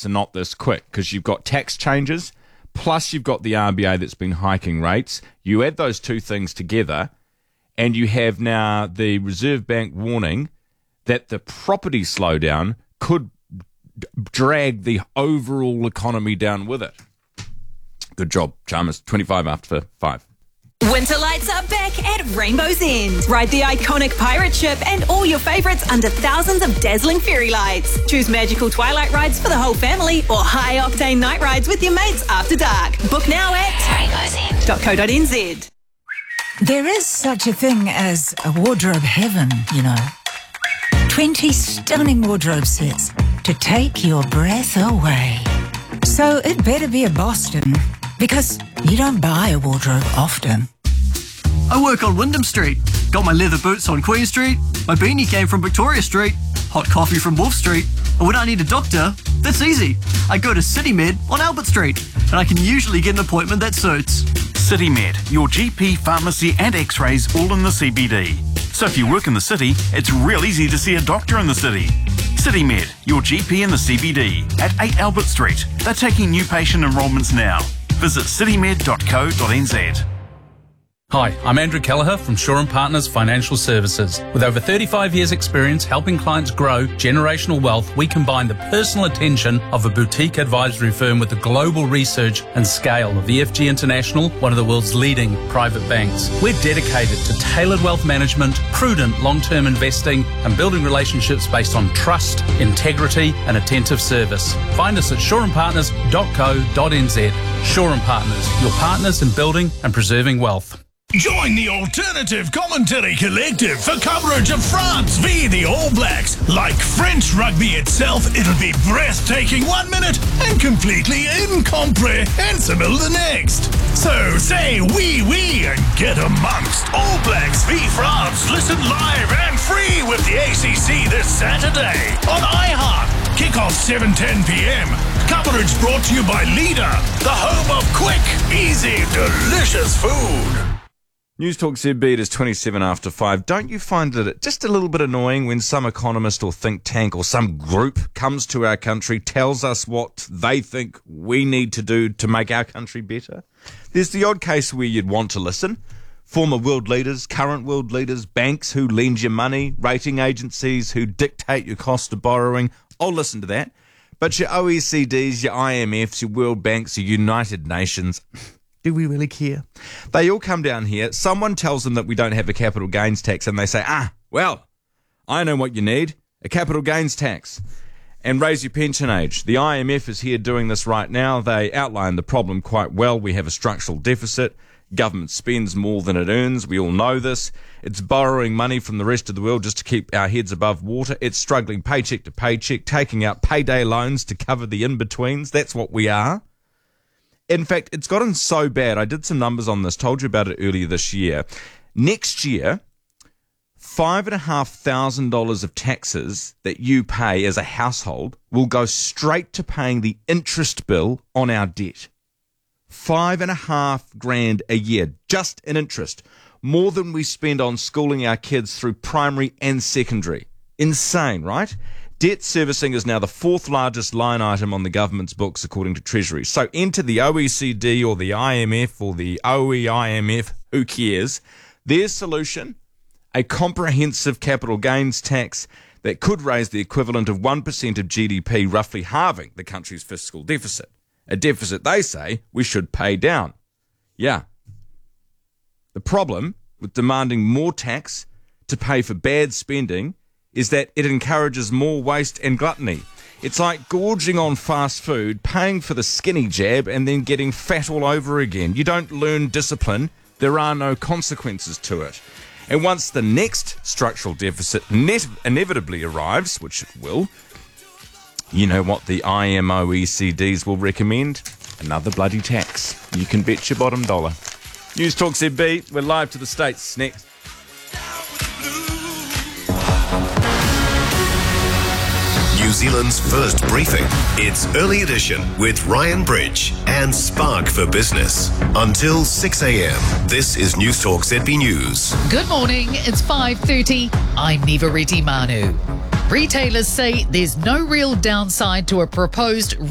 rates are not this quick because you've got tax changes, plus you've got the RBA that's been hiking rates. You add those two things together, and you have now the Reserve Bank warning that the property slowdown could drag the overall economy down with it. Good job, Chalmers. 25 after 5. Winter lights are back at Rainbow's End. Ride the iconic pirate ship and all your favourites under thousands of dazzling fairy lights. Choose magical twilight rides for the whole family or high-octane night rides with your mates after dark. Book now at rainbowsend.co.nz. There is such a thing as a wardrobe heaven, 20 stunning wardrobe sets to take your breath away. So it better be a Boston, because you don't buy a wardrobe often. I work on Wyndham Street. Got my leather boots on Queen Street. My beanie came from Victoria Street. Hot coffee from Wolf Street. And when I need a doctor, that's easy. I go to CityMed on Albert Street, and I can usually get an appointment that suits. CityMed, your GP, pharmacy and x-rays all in the CBD. So if you work in the city, it's real easy to see a doctor in the city. CityMed, your GP in the CBD at 8 Albert Street. They're taking new patient enrolments now. Visit citymed.co.nz. Hi, I'm Andrew Kelleher from Shaw & Partners Financial Services. With over 35 years' experience helping clients grow generational wealth, we combine the personal attention of a boutique advisory firm with the global research and scale of EFG International, one of the world's leading private banks. We're dedicated to tailored wealth management, prudent long-term investing, and building relationships based on trust, integrity, and attentive service. Find us at shawandpartners.co.nz. Shaw & Partners, your partners in building and preserving wealth. Join the Alternative Commentary Collective for coverage of France v the All Blacks. Like French rugby itself, it'll be breathtaking 1 minute and completely incomprehensible the next. So say oui and get amongst All Blacks v France. Listen live and free with the ACC this Saturday on iHeart. Kick-off 7:10 p.m. Coverage brought to you by Leader, the home of quick, easy, delicious food. News Talk ZB, it is 27 after 5. Don't you find it just a little bit annoying when some economist or think tank or some group comes to our country, tells us what they think we need to do to make our country better? There's the odd case where you'd want to listen. Former world leaders, current world leaders, banks who lend you money, rating agencies who dictate your cost of borrowing. I'll listen to that. But your OECDs, your IMFs, your World Banks, your United Nations... do we really care? They all come down here. Someone tells them that we don't have a capital gains tax, and they say, well, I know what you need, a capital gains tax, and raise your pension age. The IMF is here doing this right now. They outline the problem quite well. We have a structural deficit. Government spends more than it earns. We all know this. It's borrowing money from the rest of the world just to keep our heads above water. It's struggling paycheck to paycheck, taking out payday loans to cover the in-betweens. That's what we are. In fact, it's gotten so bad. I did some numbers on this, told you about it earlier this year. Next year, $5,500 of taxes that you pay as a household will go straight to paying the interest bill on our debt. $5,500 a year, just in interest. More than we spend on schooling our kids through primary and secondary. Insane, right? Debt servicing is now the fourth largest line item on the government's books, according to Treasury. So enter the OECD or the IMF or the OEIMF, who cares? Their solution, a comprehensive capital gains tax that could raise the equivalent of 1% of GDP, roughly halving the country's fiscal deficit. A deficit they say we should pay down. Yeah. The problem with demanding more tax to pay for bad spending is that it encourages more waste and gluttony. It's like gorging on fast food, paying for the skinny jab, and then getting fat all over again. You don't learn discipline. There are no consequences to it. And once the next structural deficit inevitably arrives, which it will, you know what the IMOECDs will recommend? Another bloody tax. You can bet your bottom dollar. News Talk ZB, we're live to the States next. New Zealand's first briefing. It's Early Edition with Ryan Bridge and Spark for Business. Until 6 a.m, this is News Talk ZB News. Good morning, it's 5:30. I'm Nivariti Manu. Retailers say there's no real downside to a proposed